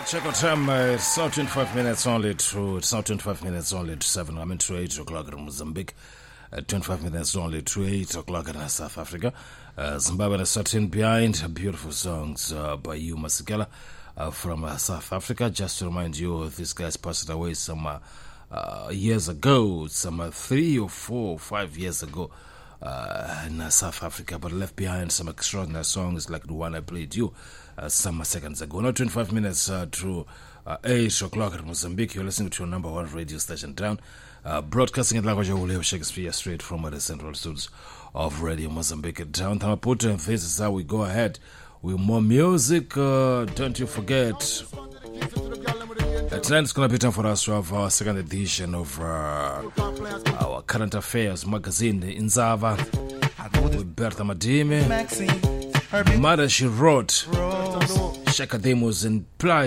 Check out time. It's now 25 minutes only to. It's now 25 minutes only to 7. I mean to 8 o'clock in Mozambique. 25 minutes only to 8 o'clock in South Africa. Zimbabwe is starting behind. Beautiful songs by you, Masekela, from South Africa. Just to remind you, this guy's passed away some years ago, some 3 or 4 or 5 years ago. In South Africa, but left behind some extraordinary songs like the one I played you some seconds ago. Now 25 minutes to 8 o'clock in Mozambique. You're listening to your number one radio station down, broadcasting in language of William Shakespeare straight from the central studios of Radio Mozambique down. Tamaputa, and this is how we go ahead with more music. Don't you forget, tonight is going to be time for us to have our second edition of our current affairs magazine, Inzava, with Bertha Madime. Mother, she wrote, Shaka Demos and Ply.